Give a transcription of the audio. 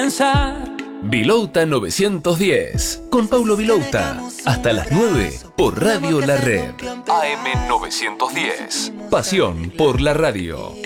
pensar. Vilouta 910, con Paulo Vilouta, hasta las 9 por Radio La Red. AM 910, pasión por la radio.